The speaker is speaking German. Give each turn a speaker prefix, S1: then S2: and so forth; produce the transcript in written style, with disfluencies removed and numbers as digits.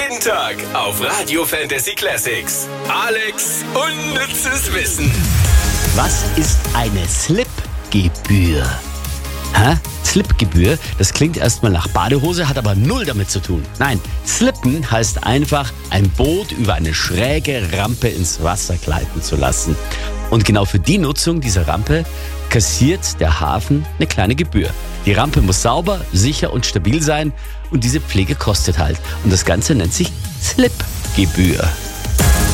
S1: Jeden Tag auf Radio Fantasy Classics. Alex unnützes Wissen.
S2: Was ist eine Slipgebühr? Slipgebühr, das klingt erstmal nach Badehose, hat aber null damit zu tun. Nein, Slippen heißt einfach, ein Boot über eine schräge Rampe ins Wasser gleiten zu lassen. Und genau für die Nutzung dieser Rampe kassiert der Hafen eine kleine Gebühr. Die Rampe muss sauber, sicher und stabil sein und diese Pflege kostet halt. Und das Ganze nennt sich Slipgebühr.